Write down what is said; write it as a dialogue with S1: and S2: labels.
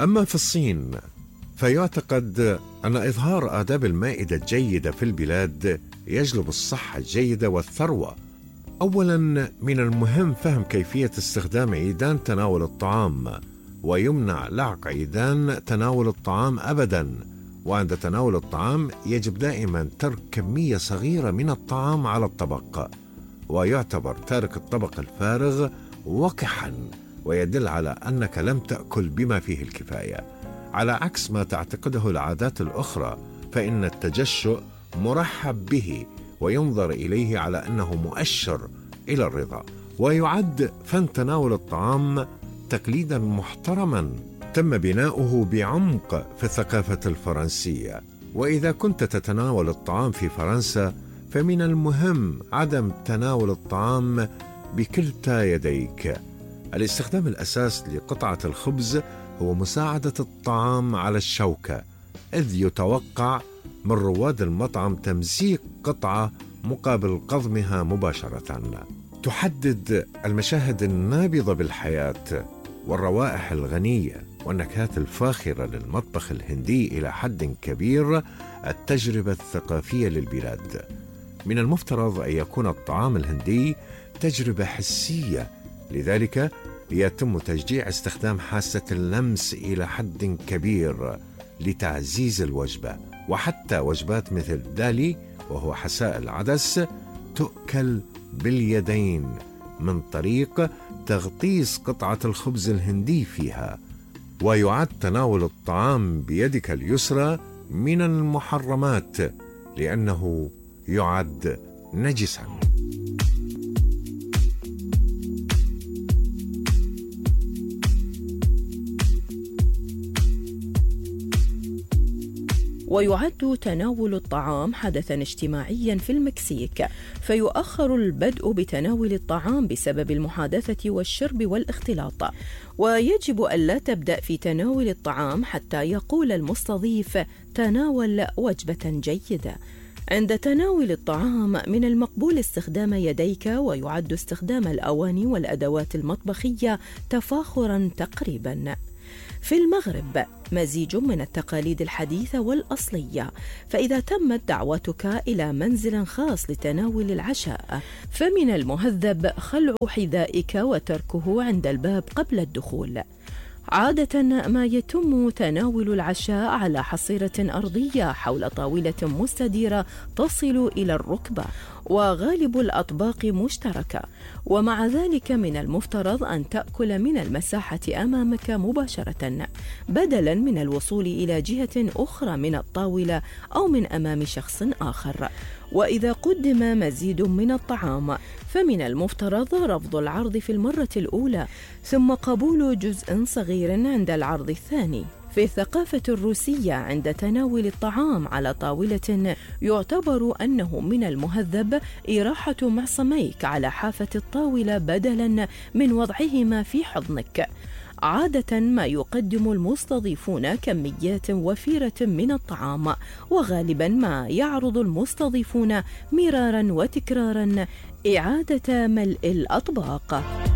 S1: أما في الصين فيعتقد أن إظهار آداب المائدة الجيدة في البلاد يجلب الصحة الجيدة والثروة. أولاً، من المهم فهم كيفية استخدام عيدان تناول الطعام، ويمنع لعق عيدان تناول الطعام أبداً. وعند تناول الطعام يجب دائماً ترك كمية صغيرة من الطعام على الطبق، ويعتبر تارك الطبق الفارغ وقحاً، ويدل على أنك لم تأكل بما فيه الكفاية. على عكس ما تعتقده العادات الأخرى، فإن التجشؤ مرحب به وينظر إليه على أنه مؤشر إلى الرضا. ويعد فن تناول الطعام تقليدا محترما تم بناؤه بعمق في الثقافة الفرنسية. وإذا كنت تتناول الطعام في فرنسا، فمن المهم عدم تناول الطعام بكلتا يديك. الاستخدام الأساس لقطعة الخبز هو مساعدة الطعام على الشوكة، إذ يتوقع من رواد المطعم تمزيق قطعة مقابل قضمها مباشرة. تحدد المشاهد النابضة بالحياة والروائح الغنية والنكهات الفاخرة للمطبخ الهندي إلى حد كبير التجربة الثقافية للبلاد. من المفترض أن يكون الطعام الهندي تجربة حسية، لذلك يتم تشجيع استخدام حاسة اللمس إلى حد كبير لتعزيز الوجبة. وحتى وجبات مثل دالي، وهو حساء العدس، تؤكل باليدين من طريق تغطيس قطعة الخبز الهندي فيها. ويعد تناول الطعام بيدك اليسرى من المحرمات لأنه يعد نجساً.
S2: ويعد تناول الطعام حدثاً اجتماعياً في المكسيك، فيؤخر البدء بتناول الطعام بسبب المحادثة والشرب والاختلاط، ويجب ألا تبدأ في تناول الطعام حتى يقول المستضيف تناول وجبة جيدة. عند تناول الطعام من المقبول استخدام يديك، ويعد استخدام الأواني والأدوات المطبخية تفاخراً تقريباً. في المغرب مزيج من التقاليد الحديثة والأصلية، فإذا تمت دعوتك إلى منزل خاص لتناول العشاء، فمن المهذب خلع حذائك وتركه عند الباب قبل الدخول. عادة ما يتم تناول العشاء على حصيرة أرضية حول طاولة مستديرة تصل إلى الركبة، وغالب الأطباق مشتركة، ومع ذلك من المفترض أن تأكل من المساحة أمامك مباشرة، بدلاً من الوصول إلى جهة أخرى من الطاولة أو من أمام شخص آخر. وإذا قدم مزيد من الطعام، فمن المفترض رفض العرض في المرة الأولى، ثم قبول جزء صغير عند العرض الثاني. في الثقافة الروسية عند تناول الطعام على طاولة يعتبر أنه من المهذب إراحة معصميك على حافة الطاولة بدلاً من وضعهما في حضنك. عادة ما يقدم المستضيفون كميات وفيرة من الطعام، وغالبا ما يعرض المستضيفون مرارا وتكرارا إعادة ملء الأطباق.